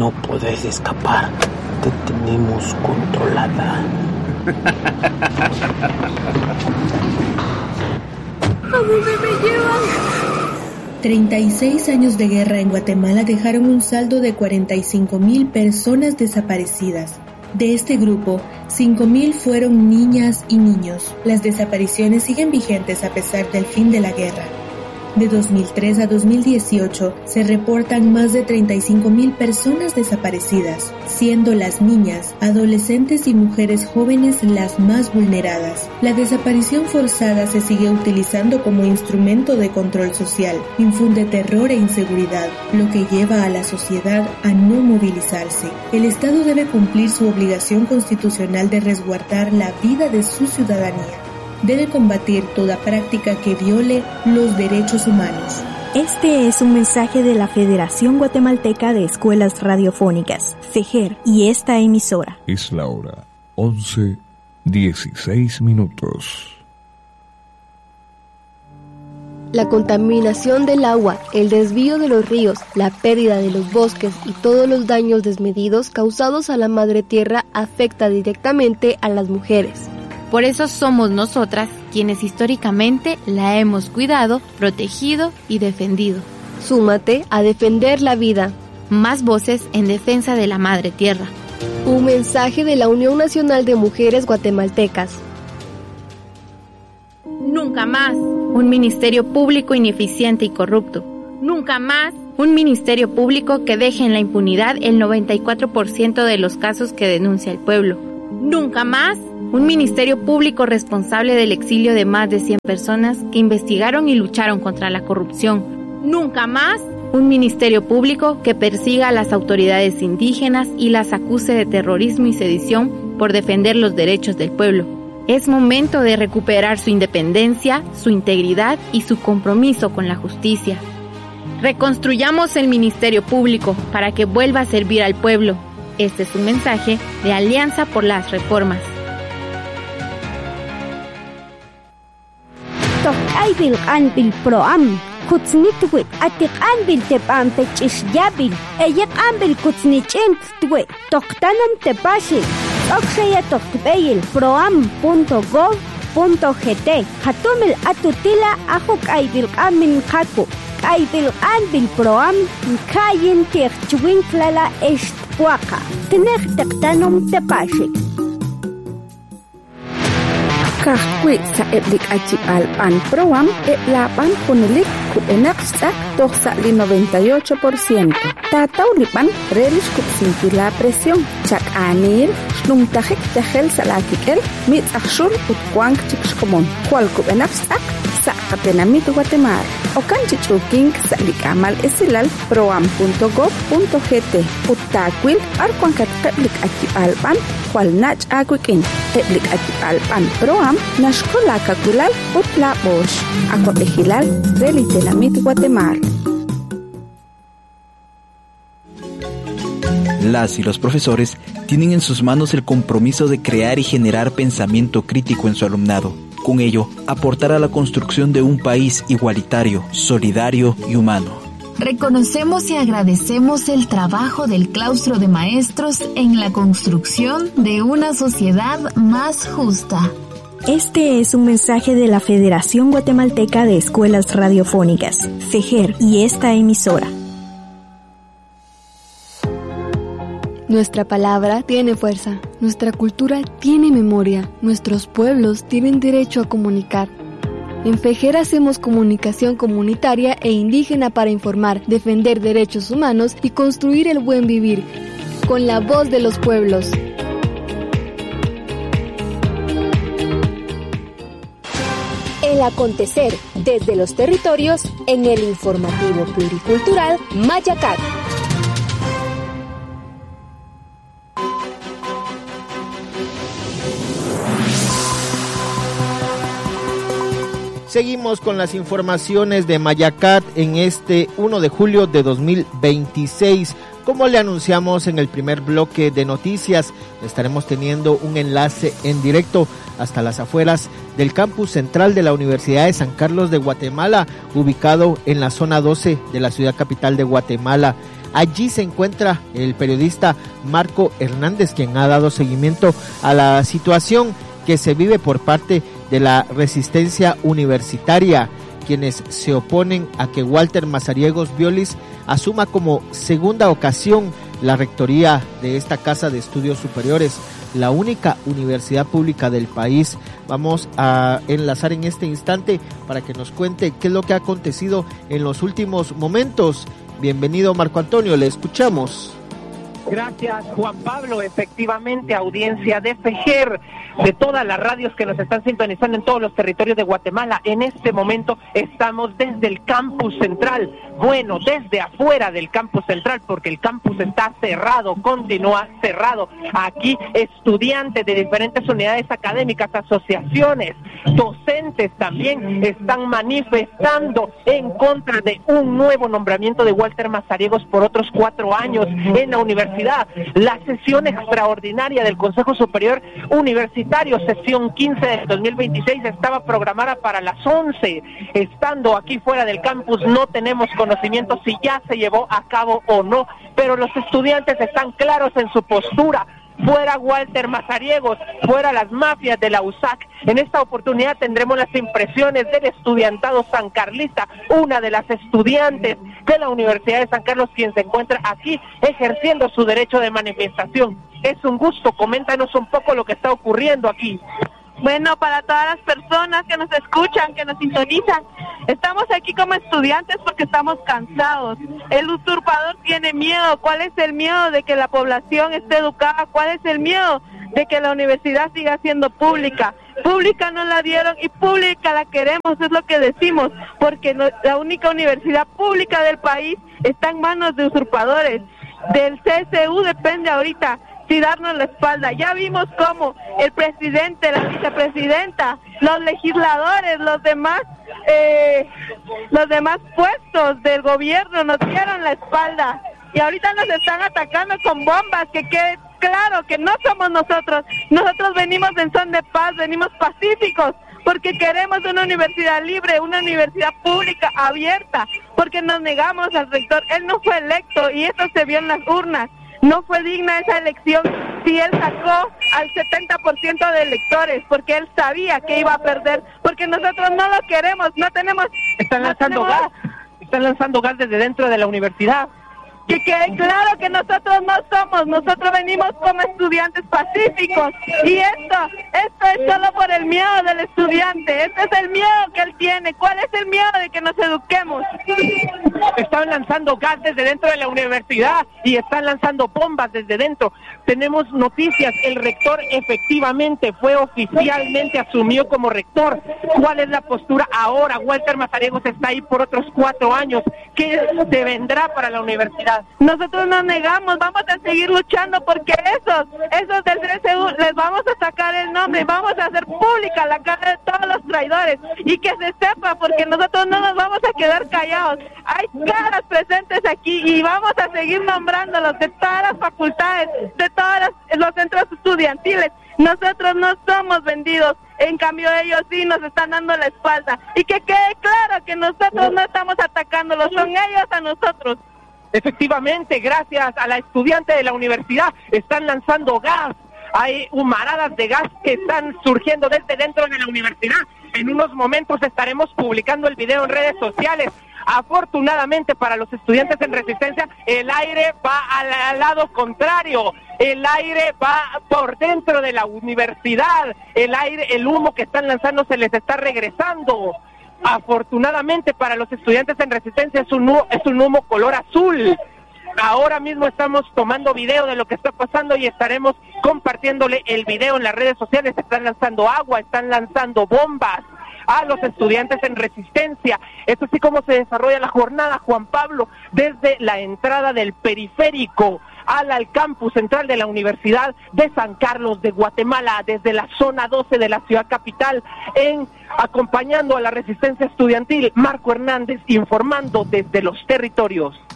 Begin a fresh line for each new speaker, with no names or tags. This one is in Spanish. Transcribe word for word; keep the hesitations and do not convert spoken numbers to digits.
No podés escapar. Te tenemos controlada.
¿A dónde me llevan?
treinta y seis años de guerra en Guatemala dejaron un saldo de cuarenta y cinco mil personas desaparecidas. De este grupo, cinco mil fueron niñas y niños. Las desapariciones siguen vigentes a pesar del fin de la guerra. De dos mil tres a dos mil dieciocho se reportan más de treinta y cinco mil personas desaparecidas, siendo las niñas, adolescentes y mujeres jóvenes las más vulneradas. La desaparición forzada se sigue utilizando como instrumento de control social, infunde terror e inseguridad, lo que lleva a la sociedad a no movilizarse. El Estado debe cumplir su obligación constitucional de resguardar la vida de su ciudadanía. Debe combatir toda práctica que viole los derechos humanos.
Este es un mensaje de la Federación Guatemalteca de Escuelas Radiofónicas, FEGER, y esta emisora.
Es la hora once dieciséis minutos.
La contaminación del agua, el desvío de los ríos, la pérdida de los bosques y todos los daños desmedidos causados a la madre tierra afecta directamente a las mujeres.
Por eso somos nosotras quienes históricamente la hemos cuidado, protegido y defendido.
Súmate a defender la vida.
Más voces en defensa de la madre tierra.
Un mensaje de la Unión Nacional de Mujeres Guatemaltecas.
Nunca más un ministerio público ineficiente y corrupto. Nunca más un ministerio público que deje en la impunidad el noventa y cuatro por ciento de los casos que denuncia el pueblo. Nunca más un ministerio público responsable del exilio de más de cien personas que investigaron y lucharon contra la corrupción. Nunca más un ministerio público que persiga a las autoridades indígenas y las acuse de terrorismo y sedición por defender los derechos del pueblo. Es momento de recuperar su independencia, su integridad y su compromiso con la justicia. Reconstruyamos el ministerio público para que vuelva a servir al pueblo. Este es un mensaje de Alianza por las Reformas.
Aybil anbil proam kutsnitwe atik anbil tepam pechish yabil eyek anbil kutsnichent twe toktanam tepashil oksaya tokbeil proam punto gov punto gt hatumil atutila ahuk aybil amin khaku aybil anbil proam kayin tek chwinklala eshtpuaka tenek toktanam tepashil
Kahkwi sa eblik achi alpan proam e lapan punelik kubenak sak tok sa li noventa y ocho por ciento. Tataw lipan relish kupsinti la presión. Chak anil shnum tajik tajel sa lakikel mit akshur utkwang chikshkomon. Kwal kubenak sak sa kapenamit Guatemala. Okan chichuking sa likamal esilal proam punto gov punto gt. Utakwil arkwang kat eblik achi alpan kwal nach agwikin. Eblik achi alpan proam Nashkola Kakulal Utla Bosch, Acuapejilal del Itenamit Guatemala.
Las y los profesores tienen en sus manos el compromiso de crear y generar pensamiento crítico en su alumnado. Con ello, aportar a la construcción de un país igualitario, solidario y humano.
Reconocemos y agradecemos el trabajo del claustro de maestros en la construcción de una sociedad más justa.
Este es un mensaje de la Federación Guatemalteca de Escuelas Radiofónicas, FEGER, y esta emisora.
Nuestra palabra tiene fuerza, nuestra cultura tiene memoria, nuestros pueblos tienen derecho a comunicar. En FEGER hacemos comunicación comunitaria e indígena para informar, defender derechos humanos y construir el buen vivir, con la voz de los pueblos. El acontecer desde los territorios en el informativo pluricultural Mayacat.
Seguimos con las informaciones de Mayacat en este primero de julio de dos mil veintiséis. Como le anunciamos en el primer bloque de noticias, estaremos teniendo un enlace en directo hasta las afueras del campus central de la Universidad de San Carlos de Guatemala, ubicado en la zona doce de la ciudad capital de Guatemala. Allí se encuentra el periodista Marco Hernández, quien ha dado seguimiento a la situación que se vive por parte de la resistencia universitaria, quienes se oponen a que Walter Mazariegos Violis asuma como segunda ocasión la rectoría de esta Casa de Estudios Superiores, la única universidad pública del país. Vamos a enlazar en este instante para que nos cuente qué es lo que ha acontecido en los últimos momentos. Bienvenido, Marco Antonio, le escuchamos.
Gracias, Juan Pablo. Efectivamente, audiencia de FEJER, de todas las radios que nos están sintonizando en todos los territorios de Guatemala. En este momento estamos desde el campus central, bueno, desde afuera del campus central, porque el campus está cerrado, continúa cerrado. Aquí estudiantes de diferentes unidades académicas, asociaciones, docentes también están manifestando en contra de un nuevo nombramiento de Walter Mazariegos por otros cuatro años en la universidad. La sesión extraordinaria del Consejo Superior Universitario, sesión quince del dos mil veintiséis, estaba programada para las once. Estando aquí fuera del campus no tenemos conocimiento si ya se llevó a cabo o no, pero los estudiantes están claros en su postura. Fuera Walter Mazariegos, fuera las mafias de la U S A C. En esta oportunidad tendremos las impresiones del estudiantado sancarlista, una de las estudiantes de la Universidad de San Carlos, quien se encuentra aquí ejerciendo su derecho de manifestación. Es un gusto, coméntanos un poco lo que está ocurriendo aquí.
Bueno, para todas las personas que nos escuchan, que nos sintonizan, estamos aquí como estudiantes porque estamos cansados. El usurpador tiene miedo. ¿Cuál es el miedo? De que la población esté educada. ¿Cuál es el miedo? De que la universidad siga siendo pública. Pública no la dieron y pública la queremos, es lo que decimos, porque no, la única universidad pública del país está en manos de usurpadores. Del C S U depende ahorita si darnos la espalda. Ya vimos cómo el presidente, la vicepresidenta, los legisladores, los demás eh, los demás puestos del gobierno nos dieron la espalda y ahorita nos están atacando con bombas. Que quede claro que no somos nosotros, nosotros venimos en son de paz, venimos pacíficos, porque queremos una universidad libre, una universidad pública abierta, porque nos negamos al rector. Él no fue electo y eso se vio en las urnas. No fue digna esa elección si él sacó al setenta por ciento de electores, porque él sabía que iba a perder, porque nosotros no lo queremos, no tenemos...
Están lanzando
no tenemos...
gas, están lanzando gas desde dentro de la universidad.
Que quede claro que nosotros no somos, nosotros venimos como estudiantes pacíficos y esto, esto es solo por el miedo del estudiante, este es el miedo que él tiene. ¿Cuál es el miedo? De que nos eduquemos.
Están lanzando gas desde dentro de la universidad y están lanzando bombas desde dentro. Tenemos noticias, el rector efectivamente fue oficialmente asumido como rector. ¿Cuál es la postura ahora? Walter Mazariegos está ahí por otros cuatro años. ¿Qué se vendrá para la universidad?
Nosotros nos negamos, vamos a seguir luchando porque esos, esos del C S U les vamos a sacar el nombre, vamos a hacer pública la cara de todos los traidores y que se sepa, porque nosotros no nos vamos a quedar callados. Hay caras presentes aquí y vamos a seguir nombrándolos de todas las facultades, de todos las, los centros estudiantiles. Nosotros no somos vendidos, en cambio ellos sí nos están dando la espalda. Y que quede claro que nosotros no estamos atacándolos, son ellos a nosotros.
Efectivamente, gracias a la estudiante de la universidad, están lanzando gas. Hay humaradas de gas que están surgiendo desde dentro de la universidad. En unos momentos estaremos publicando el video en redes sociales. Afortunadamente para los estudiantes en resistencia, el aire va al, al lado contrario. El aire va por dentro de la universidad. El aire, el humo que están lanzando se les está regresando. Afortunadamente para los estudiantes en resistencia es un, es un humo color azul. Ahora mismo estamos tomando video de lo que está pasando y estaremos compartiéndole el video en las redes sociales. Están lanzando agua, están lanzando bombas a los estudiantes en resistencia. Esto sí como se desarrolla la jornada, Juan Pablo, desde la entrada del periférico al, al campus central de la Universidad de San Carlos de Guatemala, desde la zona doce de la ciudad capital, en acompañando a la resistencia estudiantil. Marco Hernández informando desde los territorios.